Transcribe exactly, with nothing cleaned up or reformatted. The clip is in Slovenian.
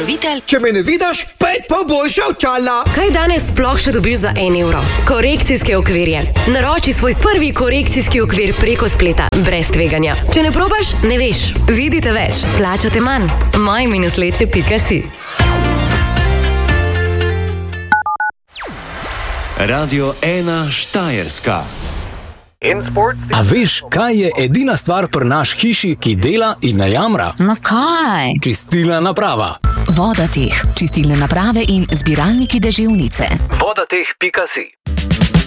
pokrovitelj. Če me ne vidiš, pet pa boljša očala. Kaj danes sploh še dobiš za en evro? Korekcijske okvirje. Naroči svoj prvi korekcijski okvir preko spleta, brez tveganja. Če ne probaš, ne veš. Vidite več, plačate manj. maj minus leče pika si. Radio ena Štajerska. A veš, kaj je edina stvar pri naš hiši, ki dela in ne jamra? No kaj? Čistilna naprava. Vodateh, čistilne naprave in zbiralniki deževnice. vodateh pika si.